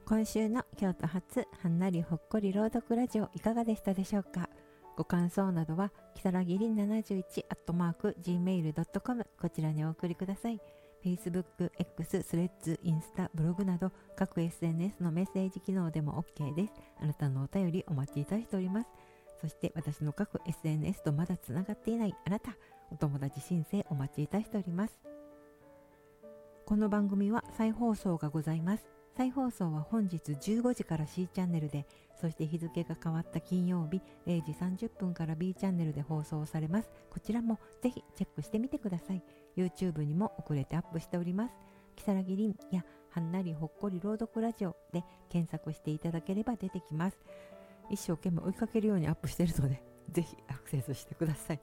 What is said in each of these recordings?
今週の京都発はんなりほっこり朗読ラジオいかがでしたでしょうか。ご感想などはきさらぎりん71@gmail.com こちらにお送りください。 Facebook、X、スレッズ、インスタ、ブログなど各 SNS のメッセージ機能でも OK です。あなたのお便りお待ちいたしております。そして私の各 SNS とまだつながっていないあなた、お友達申請お待ちいたしております。この番組は再放送がございます。再放送は本日15時から C チャンネルで、そして日付が変わった金曜日0時30分から B チャンネルで放送されます。こちらもぜひチェックしてみてください。 YouTube にも遅れてアップしております。きさらぎりんやはんなりほっこり朗読ラジオで検索していただければ出てきます。一生懸命追いかけるようにアップしているのでぜひアクセスしてください。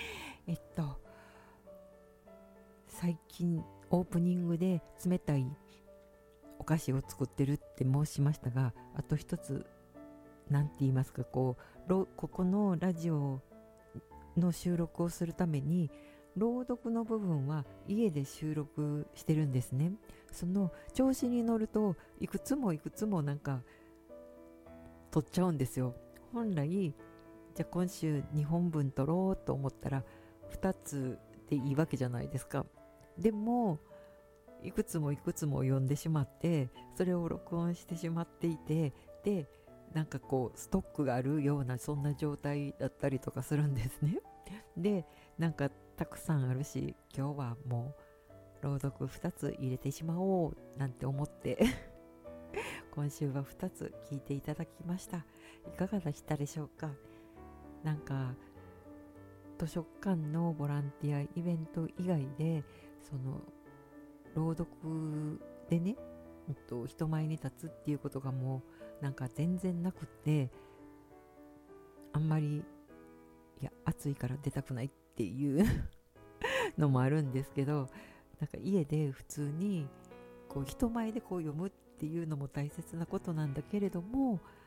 最近オープニングで冷たいお菓子を作ってるって申しましたが、あと一つなんて言いますか、ここのラジオの収録をするために朗読の部分は家で収録してるんですね。その調子に乗るといくつもなんか撮っちゃうんですよ。本来じゃあ今週2本分撮ろうと思ったら2つでいいわけじゃないですか。でもいくつも読んでしまってそれを録音してしまっていて、でなんかこうストックがあるようなそんな状態だったりとかするんですね。でなんかたくさんあるし今日はもう朗読2つ入れてしまおうなんて思って今週は2つ聞いていただきました。いかがでしたでしょうか。なんか図書館のボランティアイベント以外でその朗読でね、人前に立つっていうことがもうなんか全然なくって、あんまり暑いから出たくないっていうのもあるんですけど、なんか家で普通にこう人前でこう読むっていうのも大切なことなんだけれども、